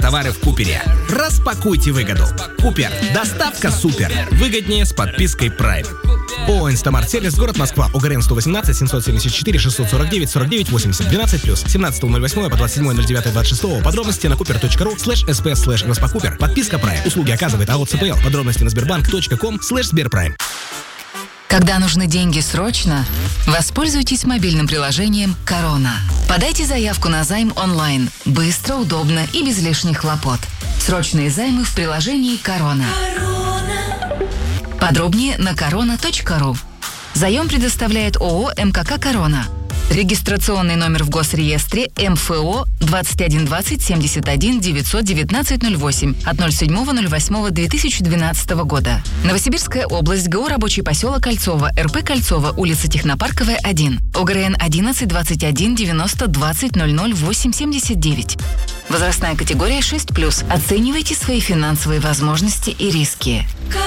товары в Купере. Распакуйте выгоду. Купер. Доставка супер. Выгоднее с подпиской Prime. ООО «Инстамарт Сервис», город Москва, УГРН 118 774 649 49 80 12 +, 17.08 по 27.09.26. Подробности на cooper.ru/sp/распакупер. Подписка Prime. Услуги оказывает АО ЦПЛ. Подробности на sberbank.com/sberprime. Когда нужны деньги срочно, воспользуйтесь мобильным приложением «Корона». Подайте заявку на займ онлайн. Быстро, удобно и без лишних хлопот. Срочные займы в приложении «Корона». Подробнее на korona.ru. Заем предоставляет ООО «МКК Корона». Регистрационный номер в Госреестре МФО 2120 71 919 08 от 07.08.2012 года. Новосибирская область, ГО «Рабочий поселок Кольцово», РП Кольцово, улица Технопарковая, 1. ОГРН 11 21 90 20 00 8 79. Возрастная категория 6+. Оценивайте свои финансовые возможности и риски.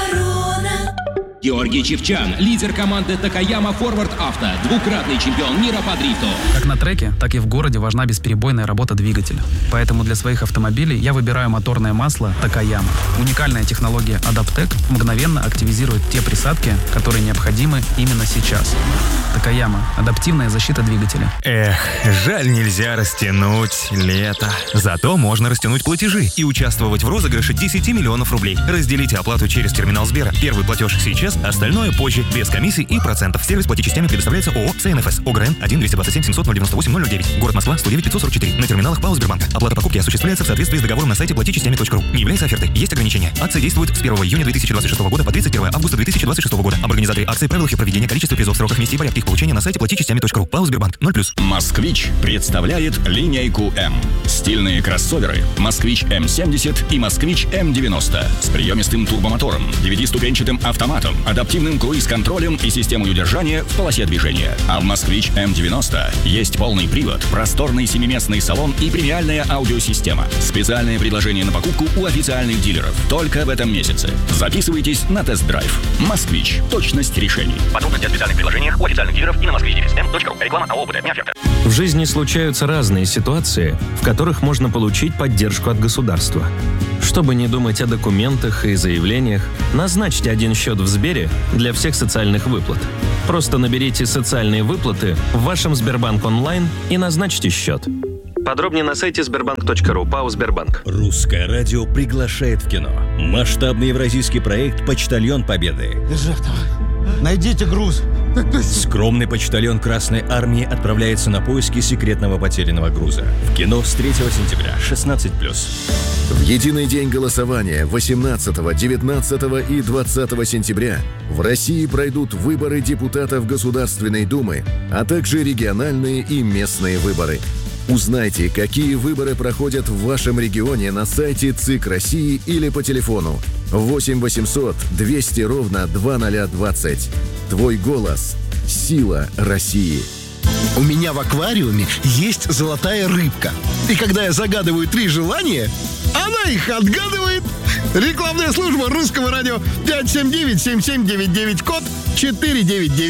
Корона. Георгий Чивчан, лидер команды Такаяма Форвард Авто, двукратный чемпион мира по дрифту. Как на треке, так и в городе важна бесперебойная работа двигателя. Поэтому для своих автомобилей я выбираю моторное масло Такаяма. Уникальная технология Адаптек мгновенно активизирует те присадки, которые необходимы именно сейчас. Такаяма. Адаптивная защита двигателя. Эх, жаль, нельзя растянуть лето. Зато можно растянуть платежи и участвовать в розыгрыше 10 миллионов рублей. Разделите оплату через терминал Сбера. Первый платеж сейчас, остальное позже, без комиссий и процентов. Сервис плати частями предоставляется ООО «ЦНФС». ОГРН 1 227 798 009. Город Москва, 109 544. На терминалах ПАО Сбербанка. Оплата покупки осуществляется в соответствии с договором на сайте платичастями.ру. Не является офертой. Есть ограничения. Акция действует с 1 июня 2026 года по 31 августа 2026 года. Об организаторе акции, правилах и проведения, количестве призов, сроках, месте и порядке их получения на сайте платичастями.ру. ПАО Сбербанк 0+. «Москвич» представляет линейку М. Стильные кроссоверы «Москвич М70» и «Москвич М90» с приемистым турбомотором, 9-ступенчатым автоматом, адаптивным круиз-контролем и системой удержания в полосе движения. А в «Москвич М90» есть полный привод, просторный семиместный салон и премиальная аудиосистема. Специальное предложение на покупку у официальных дилеров только в этом месяце. Записывайтесь на тест-драйв. «Москвич». Точность решений. Подробности о специальных предложениях у официальных дилеров и на moskvich.ru. Реклама АО «БД». Не оферта. В жизни случаются разные ситуации, в которых можно получить поддержку от государства. Чтобы не думать о документах и заявлениях, назначьте один счет в Сбере для всех социальных выплат. Просто наберите «Социальные выплаты» в вашем Сбербанк онлайн и назначьте счет. Подробнее на сайте sberbank.ru. ПАО Сбербанк. Русское радио приглашает в кино. Масштабный евразийский проект «Почтальон Победы». Державтова, найдите груз. Скромный почтальон Красной Армии отправляется на поиски секретного потерянного груза. В кино с 3 сентября, 16+. В единый день голосования 18, 19 и 20 сентября в России пройдут выборы депутатов Государственной Думы, а также региональные и местные выборы. Узнайте, какие выборы проходят в вашем регионе на сайте ЦИК России или по телефону 8 800 200 ровно 2020. Твой голос – сила России. У меня в аквариуме есть золотая рыбка. И когда я загадываю 3 желания, она их отгадывает. Рекламная служба Русского радио 579-7799, код 499.